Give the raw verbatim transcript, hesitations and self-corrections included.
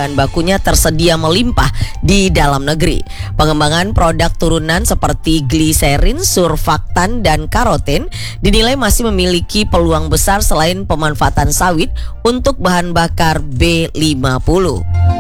bahan bakunya tersedia melimpah di dalam negeri. Pengembangan produk turunan seperti gliserin, surfaktan, dan karoten dinilai masih memiliki peluang besar selain pemanfaatan sawit untuk bahan bakar B lima puluh.